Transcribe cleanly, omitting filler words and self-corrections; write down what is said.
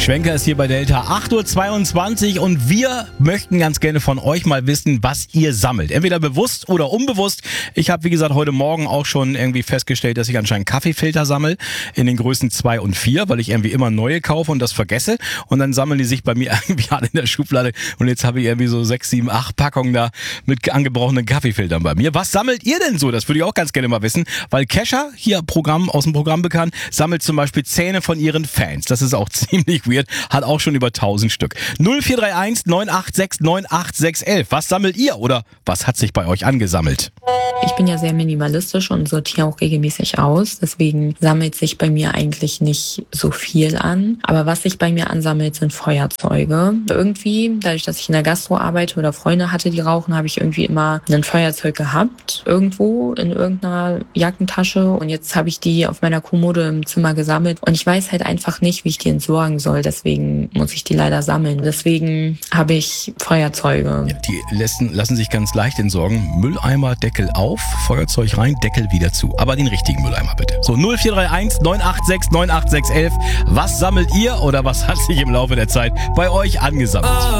Schwenker ist hier bei Delta, 8:22 Uhr und wir möchten ganz gerne von euch mal wissen, was ihr sammelt. Entweder bewusst oder unbewusst. Ich habe, wie gesagt, heute Morgen auch schon irgendwie festgestellt, dass ich anscheinend Kaffeefilter sammle in den Größen 2 und 4, weil ich irgendwie immer neue kaufe und das vergesse. Und dann sammeln die sich bei mir irgendwie alle in der Schublade und jetzt habe ich irgendwie so 6, 7, 8 Packungen da mit angebrochenen Kaffeefiltern bei mir. Was sammelt ihr denn so? Das würde ich auch ganz gerne mal wissen, weil Kesha, hier aus dem Programm bekannt, sammelt zum Beispiel Zähne von ihren Fans. Das ist auch ziemlich weird, hat auch schon über 1000 Stück. 0431 986 98611. Was sammelt ihr oder was hat sich bei euch angesammelt? Ich bin ja sehr minimalistisch und sortiere auch regelmäßig aus. Deswegen sammelt sich bei mir eigentlich nicht so viel an. Aber was sich bei mir ansammelt, sind Feuerzeuge. Irgendwie, dadurch, dass ich in der Gastro arbeite oder Freunde hatte, die rauchen, habe ich irgendwie immer ein Feuerzeug gehabt. Irgendwo in irgendeiner Jackentasche. Und jetzt habe ich die auf meiner Kommode im Zimmer gesammelt. Und ich weiß halt einfach nicht, wie ich die entsorgen soll. Deswegen muss ich die leider sammeln. Deswegen habe ich Feuerzeuge. Ja, die lassen sich ganz leicht entsorgen. Mülleimer, Deckel auf, Feuerzeug rein, Deckel wieder zu. Aber den richtigen Mülleimer bitte. So, 0431 986 98611. Was sammelt ihr oder was hat sich im Laufe der Zeit bei euch angesammelt?